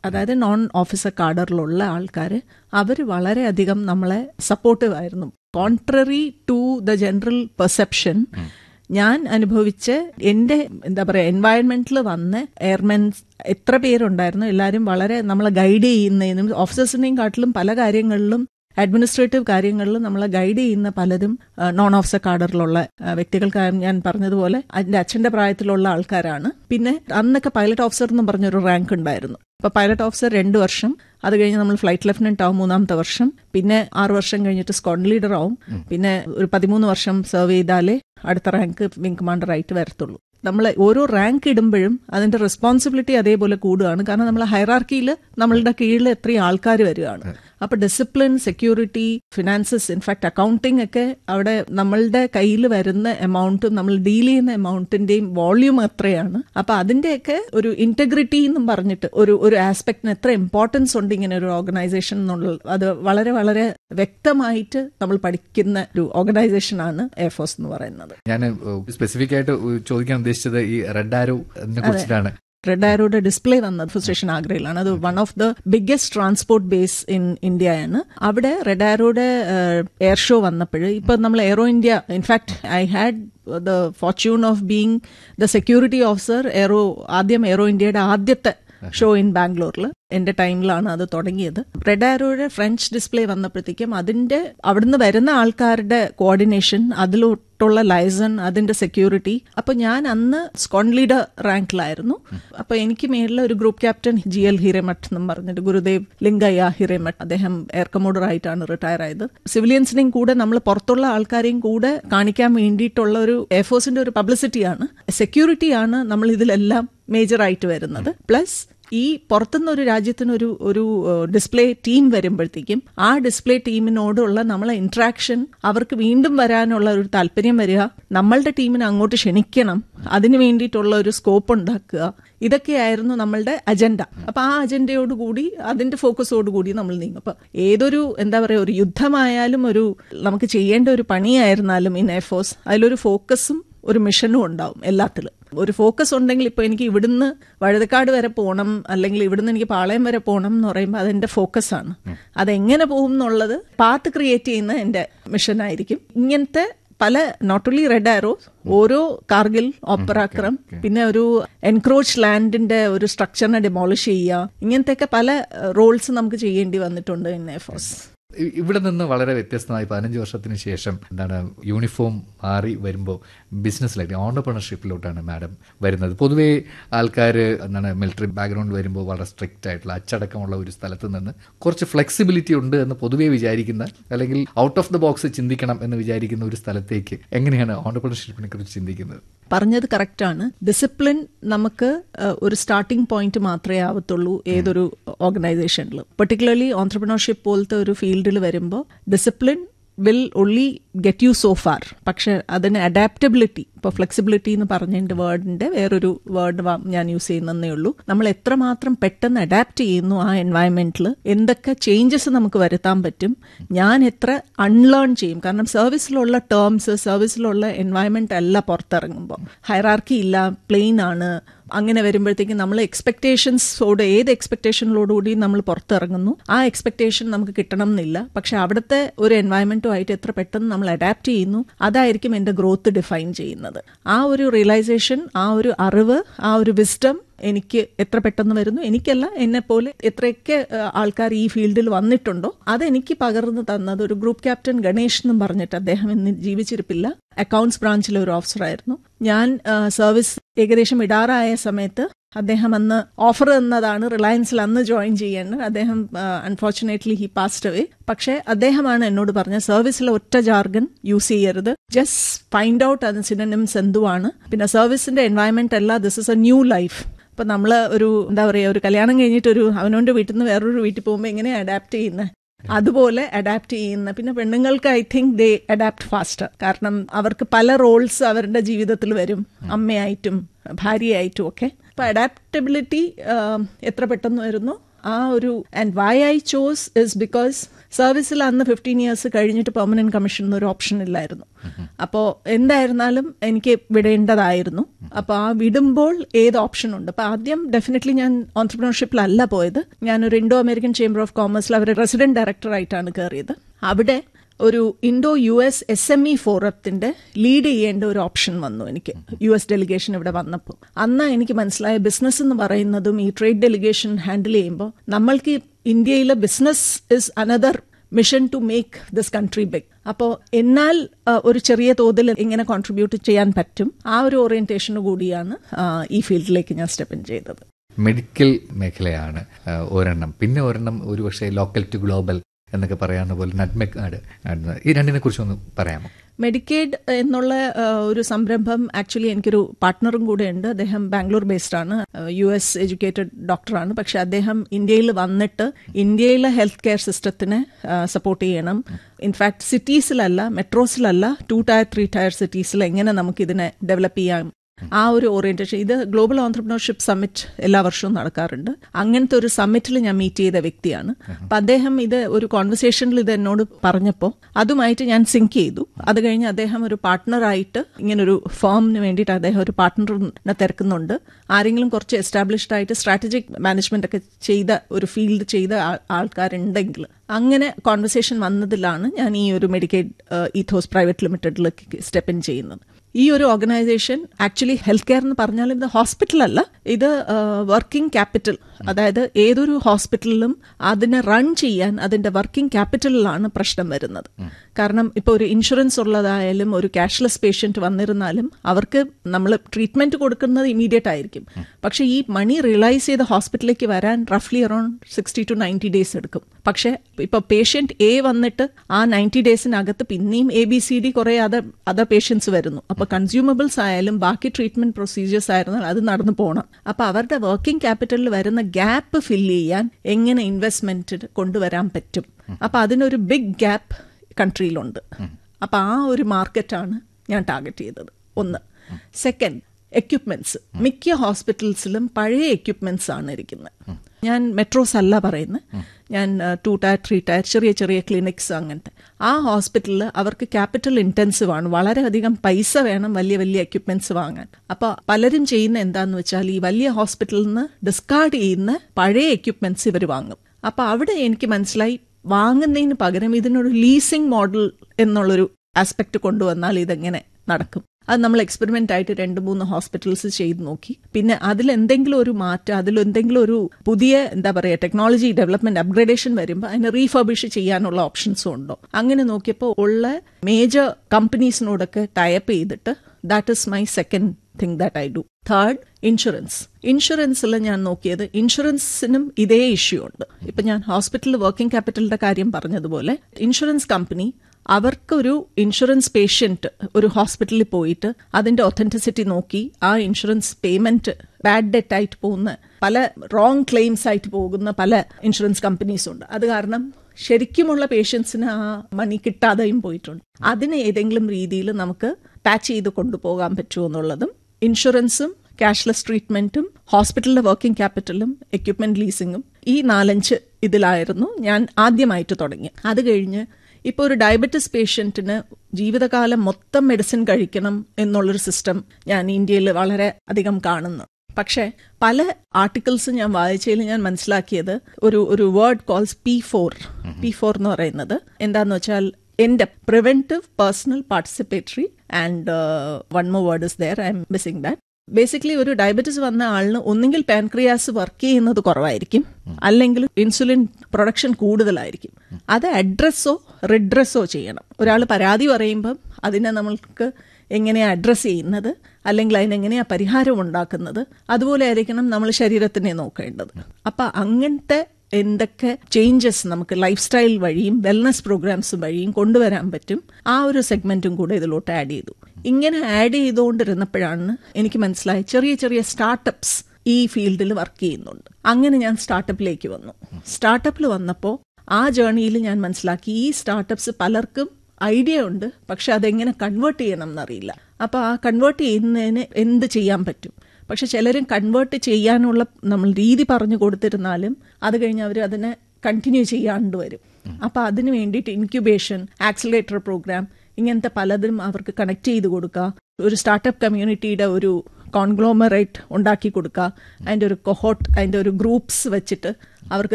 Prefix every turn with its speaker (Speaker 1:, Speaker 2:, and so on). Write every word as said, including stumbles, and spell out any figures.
Speaker 1: അതായത് non officer കാഡറിലുള്ള ആൾക്കാർ, അവർ വളരെയധികം നമ്മളെ സപ്പോർട്ടീവ് ആയിരുന്നു. Contrary to the general perception, ഞാൻ അനുഭവിച്ച് എൻ്റെ എന്താ പറയുക എൻവയൺമെന്റിൽ വന്ന് എയർമെൻസ് എത്ര പേരുണ്ടായിരുന്നു, എല്ലാവരും വളരെ നമ്മളെ ഗൈഡ് ചെയ്യുന്നതിനും ഓഫീസേഴ്സിനെയും കാട്ടിലും പല കാര്യങ്ങളിലും അഡ്മിനിസ്ട്രേറ്റീവ് കാര്യങ്ങളിലും നമ്മളെ ഗൈഡ് ചെയ്യുന്ന പലരും നോൺ ഓഫീസർ കാഡറിലുള്ള വ്യക്തികൾക്ക്. ഞാൻ പറഞ്ഞതുപോലെ അതിന്റെ അച്ഛന്റെ പ്രായത്തിലുള്ള ആൾക്കാരാണ്. പിന്നെ അന്നൊക്കെ പൈലറ്റ് ഓഫീസർ എന്ന് പറഞ്ഞൊരു റാങ്ക് ഉണ്ടായിരുന്നു. അപ്പൊ പൈലറ്റ് ഓഫീസർ രണ്ട് വർഷം, അത് കഴിഞ്ഞ് നമ്മൾ ഫ്ലൈറ്റ് ലെഫ്റ്റനന്റ് ആവും മൂന്നാമത്തെ വർഷം, പിന്നെ ആറ് വർഷം കഴിഞ്ഞിട്ട് സ്ക്വാഡ് ലീഡർ ആവും, പിന്നെ ഒരു പതിമൂന്ന് വർഷം സെർവ് ചെയ്താലേ അടുത്ത റാങ്ക് വിംഗ് കമാൻഡർ ആയിട്ട് വരത്തുള്ളൂ. നമ്മൾ ഓരോ റാങ്ക് ഇടുമ്പോഴും അതിന്റെ റെസ്പോൺസിബിലിറ്റി അതേപോലെ കൂടുകയാണ്. കാരണം നമ്മൾ ഹൈറാർക്കിയിൽ നമ്മളുടെ കീഴിൽ എത്രയും ആൾക്കാർ വരികയാണ്. അപ്പൊ discipline, security, finances, in fact accounting ഒക്കെ അവിടെ നമ്മളുടെ കയ്യിൽ വരുന്ന എമൗണ്ടും നമ്മൾ ഡീൽ ചെയ്യുന്ന എമൗണ്ടിന്റെയും വോള്യൂം എത്രയാണ്. അപ്പൊ അതിന്റെയൊക്കെ ഒരു ഇന്റഗ്രിറ്റി എന്നും പറഞ്ഞിട്ട് ഒരു ഒരു ആസ്പെക്ടിന് എത്ര ഇമ്പോർട്ടൻസ് ഉണ്ട് ഇങ്ങനെ ഒരു ഓർഗനൈസേഷൻ എന്നുള്ളത് അത് വളരെ വളരെ വ്യക്തമായിട്ട് നമ്മൾ പഠിക്കുന്ന ഒരു ഓർഗനൈസേഷൻ ആണ് എയർഫോഴ്സ് എന്ന് പറയുന്നത്.
Speaker 2: ഞാൻ സ്പെസിഫിക് ആയിട്ട് ചോദിക്കാൻ ഉദ്ദേശിച്ചത് ഈ റെഡ് ആരോ നെ കുറിച്ചിട്ടാണ്.
Speaker 1: റെഡ് ആരോയുടെ ഡിസ്പ്ലേ വന്നത് സ്റ്റേഷൻ ആഗ്രയിലാണ്. അത് one of the biggest transport base in ഇന്ത്യയാണ്. അവിടെ റെഡ് ആരോയുടെ എയർ ഷോ വന്നപ്പോൾ ഇപ്പൊ നമ്മൾ aero India, in fact I had the Fortune of being the security officer aero, ആദ്യം എയറോ ഇന്ത്യയുടെ ആദ്യത്തെ ഷോ ഇൻ ബാംഗ്ലൂരിൽ എന്റെ ടൈമിലാണ് അത് തുടങ്ങിയത്. റെഡ് ആരോയുടെ ഫ്രഞ്ച് ഡിസ്പ്ലേ വന്നപ്പോഴത്തേക്കും അതിന്റെ അവിടുന്ന് വരുന്ന ആൾക്കാരുടെ കോർഡിനേഷൻ, അതിലോട്ടുള്ള ലൈസൺ, അതിന്റെ സെക്യൂരിറ്റി. അപ്പൊ ഞാൻ അന്ന് സ്ക്വാഡ് ലീഡർ റാങ്കിലായിരുന്നു. അപ്പൊ എനിക്ക് മേളിൽ ഒരു ഗ്രൂപ്പ് ക്യാപ്റ്റൻ ജി എൽ ഹിരേമഠ് എന്നും പറഞ്ഞിട്ട്, ഗുരുദേവ് ലിംഗയ്യ ഹിരേമഠ്, അദ്ദേഹം എയർ കമോഡർ ആയിട്ടാണ് റിട്ടയർ ആയത്. സിവിലിയൻസിനെയും കൂടെ നമ്മൾ പുറത്തുള്ള ആൾക്കാരെയും കൂടെ കാണിക്കാൻ വേണ്ടിയിട്ടുള്ള ഒരു എയർഫോഴ്സിന്റെ ഒരു പബ്ലിസിറ്റിയാണ്, സെക്യൂരിറ്റിയാണ് നമ്മൾ ഇതിലെല്ലാം മേജറായിട്ട് വരുന്നത്. പ്ലസ് ഈ പുറത്തുനിന്ന് ഒരു രാജ്യത്തിനൊരു ഒരു ഡിസ്പ്ലേ ടീം വരുമ്പോഴത്തേക്കും ആ ഡിസ്പ്ലേ ടീമിനോടുള്ള നമ്മളെ ഇന്ററാക്ഷൻ, അവർക്ക് വീണ്ടും വരാനുള്ള ഒരു താല്പര്യം വരിക, നമ്മളുടെ ടീമിനെ അങ്ങോട്ട് ക്ഷണിക്കണം, അതിന് വേണ്ടിയിട്ടുള്ള ഒരു സ്കോപ്പ് ഉണ്ടാക്കുക, ഇതൊക്കെയായിരുന്നു നമ്മളുടെ അജണ്ട. അപ്പൊ ആ അജണ്ടയോടുകൂടി അതിന്റെ ഫോക്കസോടുകൂടി നമ്മൾ നീങ്ങും. അപ്പൊ ഏതൊരു എന്താ പറയുക ഒരു യുദ്ധമായാലും ഒരു നമുക്ക് ചെയ്യേണ്ട ഒരു പണിയായിരുന്നാലും ഇൻ എയർഫോഴ്സ് അതിലൊരു ഫോക്കസും ഒരു മിഷനും ഉണ്ടാവും എല്ലാത്തിലും. ഒരു ഫോക്കസ് ഉണ്ടെങ്കിൽ ഇപ്പൊ എനിക്ക് ഇവിടുന്ന് വഴുതക്കാട് വരെ പോകണം, അല്ലെങ്കിൽ ഇവിടുന്ന് എനിക്ക് പാളയം വരെ പോകണം എന്ന് പറയുമ്പോൾ അതെന്റെ ഫോക്കസാണ്. അതെങ്ങനെ പോകും എന്നുള്ളത് പാത്ത് ക്രിയേറ്റ് ചെയ്യുന്ന എന്റെ മിഷനായിരിക്കും. ഇങ്ങനത്തെ പല നോട്ട് ഓൺലി റെഡ് ആരോ, ഓരോ കാർഗിൽ, ഓപ്പറാക്രം, പിന്നെ ഒരു എൻക്രോച്ച് ലാൻഡിന്റെ ഒരു സ്ട്രക്ചറിനെ ഡിമോളിഷ് ചെയ്യുക, ഇങ്ങനത്തെയൊക്കെ പല റോൾസ് നമുക്ക് ചെയ്യേണ്ടി വന്നിട്ടുണ്ട് ഇൻ എയർഫോഴ്സ്.
Speaker 2: ഇവിടെ നിന്ന് വളരെ വ്യത്യസ്തമായി പതിനഞ്ച് വർഷത്തിന് ശേഷം എന്താണ് യൂണിഫോം മാറി വരുമ്പോൾ ബിസിനസ്സിലായിട്ട് ഓണ്ടർപ്രണർഷിപ്പിലോട്ടാണ് മാഡം വരുന്നത്. പൊതുവേ ആൾക്കാർ എന്താണ് മിലിറ്ററി ബാക്ക്ഗ്രൗണ്ട് വരുമ്പോൾ വളരെ സ്ട്രിക്റ്റ് ആയിട്ടുള്ള അച്ചടക്കമുള്ള ഒരു സ്ഥലത്ത് നിന്ന് കുറച്ച് ഫ്ലെക്സിബിലിറ്റി ഉണ്ട് എന്ന് പൊതുവേ വിചാരിക്കുന്ന, അല്ലെങ്കിൽ ഔട്ട് ഓഫ് ദ ബോക്സ് ചിന്തിക്കണം എന്ന് വിചാരിക്കുന്ന ഒരു സ്ഥലത്തേക്ക് എങ്ങനെയാണ് ഓണ്ടർപ്രണർഷിപ്പിനെ കുറിച്ച് ചിന്തിക്കുന്നത്?
Speaker 1: പറഞ്ഞത് കറക്റ്റാണ്. ഡിസിപ്ലിൻ നമുക്ക് ഒരു സ്റ്റാർട്ടിംഗ് പോയിന്റ് മാത്രമേ ആവത്തുള്ളൂ ഏതൊരു ഓർഗനൈസേഷനിലും. പെർട്ടിക്കുലർലി ഓൺട്രപ്രണർഷിപ്പ് പോലത്തെ ഒരു ഫീൽഡിൽ വരുമ്പോൾ discipline will only get you so far. പക്ഷെ അതിന് അഡാപ്റ്റബിലിറ്റി, ഇപ്പോൾ ഫ്ലെക്സിബിലിറ്റി എന്ന് പറഞ്ഞതിന്റെ വേർഡിന്റെ വേറൊരു വേർഡ് ഞാൻ യൂസ് ചെയ്യുന്നതേ ഉള്ളൂ. നമ്മൾ എത്രമാത്രം പെട്ടെന്ന് അഡാപ്റ്റ് ചെയ്യുന്നു ആ എൻവയൺമെന്റിൽ, എന്തൊക്കെ ചേഞ്ചസ് നമുക്ക് വരുത്താൻ പറ്റും, ഞാൻ എത്ര അൺലേൺ ചെയ്യും. കാരണം സർവീസിലുള്ള ടേംസ്, സർവീസിലുള്ള എൻവയൺമെന്റ് അല്ല പുറത്തിറങ്ങുമ്പോൾ. ഹൈറാർക്കി ഇല്ല, പ്ലെയിൻ ആണ്. അങ്ങനെ വരുമ്പോഴത്തേക്കും നമ്മൾ എക്സ്പെക്ടേഷൻസോട്, ഏത് എക്സ്പെക്ടേഷനിലോടുകൂടി നമ്മൾ പുറത്തിറങ്ങുന്നു, ആ എക്സ്പെക്ടേഷൻ നമുക്ക് കിട്ടണം എന്നില്ല. പക്ഷെ അവിടുത്തെ ഒരു എൻവയൺമെന്റുമായിട്ട് എത്ര പെട്ടെന്ന് നമ്മൾ അഡാപ്റ്റ് ചെയ്യുന്നു, അതായിരിക്കും എന്റെ ഗ്രോത്ത് ഡിഫൈൻ ചെയ്യുന്നത്. ആ ഒരു റിയലൈസേഷൻ, ആ ഒരു അറിവ്, ആ ഒരു വിസ്ഡം എനിക്ക് എത്ര പെട്ടെന്ന് വരുന്നു, എനിക്കല്ല, എന്നെ പോലെ എത്രയൊക്കെ ആൾക്കാർ ഈ ഫീൽഡിൽ വന്നിട്ടുണ്ടോ അതെനിക്ക് പകർന്നു തന്നത് ഒരു ഗ്രൂപ്പ് ക്യാപ്റ്റൻ ഗണേഷ് എന്നും പറഞ്ഞിട്ട്, അദ്ദേഹം ഇന്ന് ജീവിച്ചിരിപ്പില്ല, അക്കൗണ്ട്സ് ബ്രാഞ്ചിലെ ഒരു ഓഫീസറായിരുന്നു. ഞാൻ സർവീസ് ഏകദേശം ഇടാറായ സമയത്ത് അദ്ദേഹം അന്ന് ഓഫർ തന്നതാണ് റിലയൻസിൽ അന്ന് ജോയിൻ ചെയ്യേണ്ടത്. അദ്ദേഹം അൺഫോർച്ചുനേറ്റ്ലി ഹി പാസ്ഡ് അവേ. പക്ഷെ അദ്ദേഹമാണ് എന്നോട് പറഞ്ഞ സർവീസിലെ ഒറ്റ ജാർഗൻ യൂസ് ചെയ്യരുത്, ജസ്റ്റ് ഫൈൻഡ് ഔട്ട് അത് സിനോണിംസ് എന്തുവാണ്. പിന്നെ സർവീസിന്റെ എൻവയൺമെന്റ് അല്ല, this is A new life. ഇപ്പൊ നമ്മള് ഒരു എന്താ പറയുക, ഒരു കല്യാണം കഴിഞ്ഞിട്ട് ഒരു അവനോന്റെ വീട്ടിൽ നിന്ന് വേറൊരു വീട്ടിൽ പോകുമ്പോൾ എങ്ങനെയാ അഡാപ്റ്റ് ചെയ്യുന്നത്, അതുപോലെ അഡാപ്റ്റ് ചെയ്യുന്ന. പിന്നെ പെണ്ണുങ്ങൾക്ക് I think they adapt faster. കാരണം അവർക്ക് പല റോൾസ് അവരുടെ ജീവിതത്തിൽ വരും, അമ്മയായിട്ടും ഭാര്യയായിട്ടും ഒക്കെ. അപ്പൊ അഡാപ്റ്റബിലിറ്റി എത്ര പെട്ടെന്ന് വരുന്നു ആ ഒരു and Y I chose is because സർവീസിൽ അന്ന് ഫിഫ്റ്റീൻ ഇയേഴ്സ് കഴിഞ്ഞിട്ട് പെർമനന്റ് കമ്മീഷൻ എന്നൊരു ഓപ്ഷൻ ഇല്ലായിരുന്നു. അപ്പോൾ എന്തായിരുന്നാലും എനിക്ക് വിടേണ്ടതായിരുന്നു. അപ്പോൾ ആ വിടുമ്പോൾ ഏത് ഓപ്ഷൻ ഉണ്ട്? അപ്പോൾ ആദ്യം ഡെഫിനറ്റ്ലി ഞാൻ ഓൺട്രപ്രണർഷിപ്പിലല്ല പോയത്. ഞാനൊരു ഇൻഡോ അമേരിക്കൻ ചേംബർ ഓഫ് കോമേഴ്സിൽ അവരെ റെസിഡന്റ് ഡയറക്ടറായിട്ടാണ് കയറിയത്. അവിടെ ഒരു Indo U S S M E ഫോറത്തിന്റെ ലീഡ് ചെയ്യേണ്ട ഒരു ഓപ്ഷൻ വന്നു എനിക്ക്, യു എസ് ഡെലിഗേഷൻ ഇവിടെ വന്നപ്പോൾ. അന്ന് എനിക്ക് മനസ്സിലായ ബിസിനസ് എന്ന് പറയുന്നതും ഈ ട്രേഡ് ഡെലിഗേഷൻ ഹാൻഡിൽ ചെയ്യുമ്പോൾ നമ്മൾക്ക് ഇന്ത്യയിലെ business is another mission to make this country big. അപ്പോൾ എന്നാൽ ഒരു ചെറിയ തോതിൽ എങ്ങനെ കോൺട്രിബ്യൂട്ട് ചെയ്യാൻ പറ്റും, ആ ഒരു ഓറിയന്റേഷന് കൂടിയാണ് ഈ ഫീൽഡിലേക്ക് ഞാൻ സ്റ്റെപ്പ് ഇൻ ചെയ്തത്.
Speaker 2: മെഡിക്കൽ മേഖലയാണ് ഒരെണ്ണം, പിന്നെ ഒരെണ്ണം ഒരു പക്ഷേ ലോക്കൽ ടു ഗ്ലോബൽ എന്നൊക്കെ പറയാവുന്ന പോലെ നട്മെഗ് ആഡ്. ഈ രണ്ടിനെ കുറിച്ചൊന്ന് പറയാമോ?
Speaker 1: മെഡിക്കേഡ് എന്നുള്ള ഒരു സംരംഭം ആക്ച്വലി എനിക്കൊരു പാർട്ട്ണറും കൂടെ ഉണ്ട്. അദ്ദേഹം ബാംഗ്ലൂർ ബേസ്ഡ് ആണ്, യു എസ് എഡ്യൂക്കേറ്റഡ് ഡോക്ടറാണ്. പക്ഷെ അദ്ദേഹം ഇന്ത്യയിൽ വന്നിട്ട് ഇന്ത്യയിലെ ഹെൽത്ത് കെയർ സിസ്റ്റത്തിനെ സപ്പോർട്ട് ചെയ്യണം. In fact സിറ്റീസിലല്ല, മെട്രോസിലല്ല, two tier three tier സിറ്റീസിൽ എങ്ങനെ നമുക്ക് ഇതിനെ ഡെവലപ്പ് ചെയ്യാം, ആ ഒരു ഓറിയന്റേഷൻ. ഇത് ഗ്ലോബൽ ഓൺട്രപ്രണർഷിപ്പ് സമ്മിറ്റ് എല്ലാ വർഷവും നടക്കാറുണ്ട്. അങ്ങനത്തെ ഒരു സമ്മിറ്റിൽ ഞാൻ മീറ്റ് ചെയ്ത വ്യക്തിയാണ്. അപ്പൊ അദ്ദേഹം ഇത് ഒരു കോൺവെർസേഷനിൽ ഇത് എന്നോട് പറഞ്ഞപ്പോൾ അതുമായിട്ട് ഞാൻ സിങ്ക് ചെയ്തു. അത് കഴിഞ്ഞ് അദ്ദേഹം ഒരു പാർട്ട്ണറായിട്ട് ഇങ്ങനൊരു ഫേമിന് വേണ്ടിയിട്ട് അദ്ദേഹം ഒരു പാർട്ട്ണറിനെ തിരക്കുന്നുണ്ട്. ആരെങ്കിലും കുറച്ച് എസ്റ്റാബ്ലിഷ്ഡ് ആയിട്ട് സ്ട്രാറ്റജിക് മാനേജ്മെന്റ് ഒക്കെ ചെയ്ത ഒരു ഫീൽഡ് ചെയ്ത ആൾക്കാരുണ്ടെങ്കിൽ, അങ്ങനെ കോൺവെർസേഷൻ വന്നതിലാണ് ഞാൻ ഈ ഒരു മെഡിക്കേഡ് ഈഥോസ് പ്രൈവറ്റ് ലിമിറ്റഡിലേക്ക് സ്റ്റെപ്പ് ഇൻ ചെയ്യുന്നത്. ഈ ഒരു ഓർഗനൈസേഷൻ ആക്ച്വലി ഹെൽത്ത് കെയർ എന്ന് പറഞ്ഞാൽ ഇത് ഹോസ്പിറ്റൽ അല്ല, ഇത് വർക്കിംഗ് ക്യാപിറ്റൽ. അതായത് ഏതൊരു ഹോസ്പിറ്റലിലും അതിനെ റൺ ചെയ്യാൻ അതിന്റെ വർക്കിംഗ് ക്യാപിറ്റലിലാണ് പ്രശ്നം വരുന്നത്. കാരണം ഇപ്പോൾ ഒരു ഇൻഷുറൻസ് ഉള്ളതായാലും ഒരു ക്യാഷ്ലെസ് പേഷ്യന്റ് വന്നിരുന്നാലും അവർക്ക് നമ്മൾ ട്രീറ്റ്മെന്റ് കൊടുക്കുന്നത് ഇമീഡിയറ്റ് ആയിരിക്കും. പക്ഷെ ഈ മണി റിയലൈസ് ചെയ്ത ഹോസ്പിറ്റലിലേക്ക് വരാൻ റഫ്ലി around sixty to ninety days എടുക്കും. പക്ഷെ ഇപ്പൊ പേഷ്യന്റ് എ വന്നിട്ട് ആ നയൻറ്റി ഡേയ്സിനകത്ത് പിന്നെയും എ ബി സി ഡി കുറെ അതർ അതർ പേഷ്യൻസ് വരുന്നു. അപ്പൊ കൺസ്യൂമബിൾസ് ആയാലും ബാക്കി ട്രീറ്റ്മെന്റ് പ്രൊസീജിയേഴ്സ് ആയിരുന്നാൽ അത് നടന്നു പോകണം. അപ്പൊ അവരുടെ വർക്കിംഗ് ക്യാപിറ്റലിൽ വരുന്ന ഗ്യാപ്പ് ഫില്ല് ചെയ്യാൻ എങ്ങനെ ഇൻവെസ്റ്റ്മെന്റ് കൊണ്ടുവരാൻ പറ്റും? അപ്പൊ അതിനൊരു ബിഗ് ഗ്യാപ്പ് കൺട്രിയിലുണ്ട്. അപ്പൊ ആ ഒരു മാർക്കറ്റാണ് ഞാൻ ടാർഗറ്റ് ചെയ്തത്. ഒന്ന്. Second, equipments. മിക്ക ഹോസ്പിറ്റൽസിലും പഴയ എക്യുപ്മെന്റ്സ് ആണ് ഇരിക്കുന്നത്. ഞാൻ മെട്രോസ് അല്ല പറയുന്നത്, ഞാൻ ടു ടയർ ത്രീ ടയർ ചെറിയ ചെറിയ ക്ലിനിക്സ് അങ്ങനത്തെ. ആ ഹോസ്പിറ്റലിൽ അവർക്ക് ക്യാപിറ്റൽ ഇൻറ്റൻസീവ് ആണ്, വളരെയധികം പൈസ വേണം വലിയ വലിയ എക്യുപ്മെന്റ്സ് വാങ്ങാൻ. അപ്പോൾ പലരും ചെയ്യുന്ന എന്താന്ന് വെച്ചാൽ ഈ വലിയ ഹോസ്പിറ്റലിൽ നിന്ന് ഡിസ്കാർഡ് ചെയ്യുന്ന പഴയ എക്യുപ്മെന്റ്സ് ഇവർ വാങ്ങും. അപ്പോൾ അവിടെ എനിക്ക് മനസ്സിലായി വാങ്ങുന്നതിന് പകരം ഇതിനൊരു ലീസിംഗ് മോഡൽ എന്നുള്ളൊരു ആസ്പെക്ട് കൊണ്ടുവന്നാൽ ഇതെങ്ങനെ നടക്കും. അത് നമ്മൾ എക്സ്പെരിമെന്റ് ആയിട്ട് രണ്ട് മൂന്ന് ഹോസ്പിറ്റൽസ് ചെയ്ത് നോക്കി. പിന്നെ അതിലെന്തെങ്കിലും ഒരു മാറ്റം, അതിലെന്തെങ്കിലും ഒരു പുതിയ എന്താ പറയുക ടെക്നോളജി ഡെവലപ്മെന്റ് അപ്ഗ്രേഡേഷൻ വരുമ്പോൾ അതിനെ റീഫർബിഷ് ചെയ്യാനുള്ള ഓപ്ഷൻസും ഉണ്ടോ. അങ്ങനെ നോക്കിയപ്പോൾ ഉള്ള മേജർ കമ്പനീസിനോടൊക്കെ ടൈപ്പ് ചെയ്തിട്ട് that is my second thing that I do. Third, insurance. ഇൻഷുറൻസിൽ ഞാൻ നോക്കിയത് ഇൻഷുറൻസിനും ഇതേ ഇഷ്യൂ ഉണ്ട്. ഇപ്പൊ ഞാൻ ഹോസ്പിറ്റലിൽ വർക്കിംഗ് ക്യാപിറ്റലിന്റെ കാര്യം പറഞ്ഞതുപോലെ ഇൻഷുറൻസ് കമ്പനി അവർക്കൊരു ഇൻഷുറൻസ് പേഷ്യന്റ് ഒരു ഹോസ്പിറ്റലിൽ പോയിട്ട് അതിന്റെ ഒത്തന്റിസിറ്റി നോക്കി ആ ഇൻഷുറൻസ് പേയ്മെന്റ് ബാഡ് ഡെറ്റ് ആയിട്ട് പോകുന്ന പല റോങ് ക്ലെയിംസ് ആയിട്ട് പോകുന്ന പല ഇൻഷുറൻസ് കമ്പനീസ് ഉണ്ട്. അത് കാരണം ശരിക്കുമുള്ള പേഷ്യൻസിന് ആ മണി കിട്ടാതെയും പോയിട്ടുണ്ട്. അതിന് ഏതെങ്കിലും രീതിയിൽ നമുക്ക് പാച്ച് ചെയ്ത് കൊണ്ടുപോകാൻ പറ്റുമോ എന്നുള്ളതും, ഇൻഷുറൻസും ക്യാഷ്ലെസ് ട്രീറ്റ്മെന്റും ഹോസ്പിറ്റലിലെ വർക്കിംഗ് ക്യാപിറ്റലും എക്യുപ്മെന്റ് ലീസിംഗും, ഈ നാലഞ്ച് ഇതിലായിരുന്നു ഞാൻ ആദ്യമായിട്ട് തുടങ്ങി. അത് കഴിഞ്ഞ് ഇപ്പോൾ ഒരു ഡയബറ്റിസ് പേഷ്യന്റിന് ജീവിതകാലം മൊത്തം മെഡിസിൻ കഴിക്കണം എന്നുള്ളൊരു സിസ്റ്റം ഞാൻ ഇന്ത്യയിൽ വളരെ അധികം കാണുന്നു. പക്ഷേ പല ആർട്ടിക്കിൾസ് ഞാൻ വായിച്ചതിൽ ഞാൻ മനസ്സിലാക്കിയത് ഒരു ഒരു word calls P four. P four എന്ന് പറയുന്നത് എന്താന്ന് വെച്ചാൽ എന്റെ preventive, personal, participatory and one more word is there, I M missing that. Basically ഒരു ഡയബറ്റിസ് വന്ന ആളിന് ഒന്നുകിൽ പാൻക്രിയാസ് വർക്ക് ചെയ്യുന്നത് കുറവായിരിക്കും, അല്ലെങ്കിൽ ഇൻസുലിൻ പ്രൊഡക്ഷൻ കൂടുതലായിരിക്കും. അത് അഡ്രസ്സോ റിഡ്രസ്സോ ചെയ്യണം. ഒരാൾ പരാതി പറയുമ്പം അതിനെ നമ്മൾക്ക് എങ്ങനെയാണ് അഡ്രസ്സ് ചെയ്യുന്നത്, അല്ലെങ്കിൽ അതിനെങ്ങനെയാ പരിഹാരം ഉണ്ടാക്കുന്നത്, അതുപോലെ ആയിരിക്കണം നമ്മൾ ശരീരത്തിനെ നോക്കേണ്ടത്. അപ്പൊ അങ്ങനത്തെ എന്തൊക്കെ ചേഞ്ചസ് നമുക്ക് ലൈഫ് സ്റ്റൈൽ വഴിയും വെൽനസ് പ്രോഗ്രാംസ് വഴിയും കൊണ്ടുവരാൻ പറ്റും, ആ ഒരു സെഗ്മെന്റും കൂടെ ഇതിലോട്ട് ആഡ് ചെയ്തു. ഇങ്ങനെ ആഡ് ചെയ്തുകൊണ്ടിരുന്നപ്പോഴാണ് എനിക്ക് മനസ്സിലായി ചെറിയ ചെറിയ സ്റ്റാർട്ടപ്സ് ഈ ഫീൽഡിൽ വർക്ക് ചെയ്യുന്നുണ്ട്. അങ്ങനെ ഞാൻ സ്റ്റാർട്ടപ്പിലേക്ക് വന്നു. സ്റ്റാർട്ടപ്പിൽ വന്നപ്പോൾ ആ ജേർണിയിൽ ഞാൻ മനസ്സിലാക്കി ഈ സ്റ്റാർട്ടപ്സ് പലർക്കും ഐഡിയ ഉണ്ട്, പക്ഷെ അതെങ്ങനെ കൺവേർട്ട് ചെയ്യണം എന്നറിയില്ല. അപ്പൊ ആ കൺവേർട്ട് ചെയ്യുന്നതിന് എന്ത് ചെയ്യാൻ പറ്റും. പക്ഷെ ചിലരും കൺവേർട്ട് ചെയ്യാനുള്ള നമ്മൾ രീതി പറഞ്ഞു കൊടുത്തിരുന്നാലും അത് കഴിഞ്ഞ് അവർ അതിനെ കണ്ടിന്യൂ ചെയ്യാണ്ട് വരും. അപ്പോൾ അതിന് വേണ്ടിയിട്ട് ഇൻക്യുബേഷൻ, ആക്സിലറേറ്റർ പ്രോഗ്രാം, ഇങ്ങനത്തെ പലതും അവർക്ക് കണക്ട് ചെയ്ത് കൊടുക്കുക. ഒരു സ്റ്റാർട്ടപ്പ് കമ്മ്യൂണിറ്റിയുടെ ഒരു കോൺഗ്ലോമറേറ്റ് ഉണ്ടാക്കി കൊടുക്കുക. അതിൻ്റെ ഒരു കൊഹോട്ട്, അതിൻ്റെ ഒരു ഗ്രൂപ്പ്സ് വെച്ചിട്ട് അവർക്ക്